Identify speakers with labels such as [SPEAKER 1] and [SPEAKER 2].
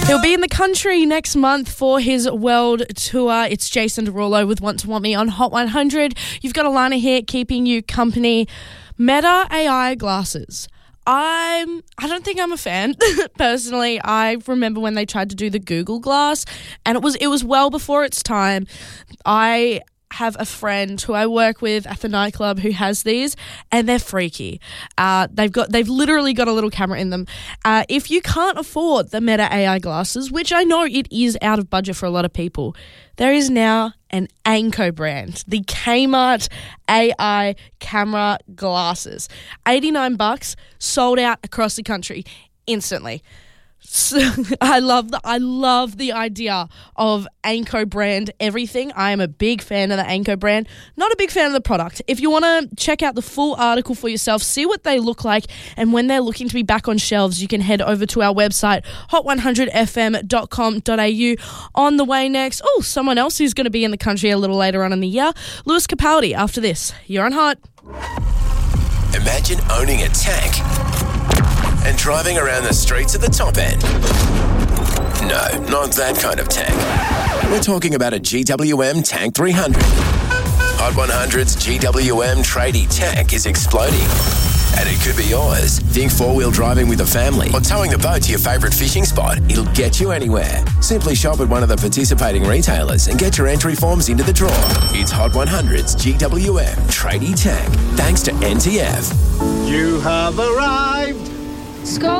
[SPEAKER 1] He'll be in the country next month for his world tour. It's Jason Derulo with Want to Want Me on Hot 100. You've got Alana here keeping you company. Meta AI glasses. I don't think I'm a fan, personally. I remember when they tried to do the Google Glass, and it was well before its time. I have a friend who I work with at the nightclub who has these, and they're freaky. They've literally got a little camera in them. If you can't afford the Meta AI glasses, which I know it is out of budget for a lot of people, there is now an Anko brand, the Kmart AI camera glasses. $89, sold out across the country instantly. So, I love the idea of Anko brand everything. I am a big fan of the Anko brand, not a big fan of the product. If you want to check out the full article for yourself, see what they look like, and when they're looking to be back on shelves, you can head over to our website, hot100fm.com.au. On the way next, someone else who's going to be in the country a little later on in the year, Lewis Capaldi. After this, you're on Hot.
[SPEAKER 2] Imagine owning a tank and driving around the streets at the top end. No, not that kind of tank. We're talking about a GWM Tank 300. Hot 100's GWM tradie tank is exploding, and it could be yours. Think four-wheel driving with a family or towing the boat to your favourite fishing spot. It'll get you anywhere. Simply shop at one of the participating retailers and get your entry forms into the draw. It's Hot 100's GWM tradie tank, thanks to NTF.
[SPEAKER 3] You have arrived.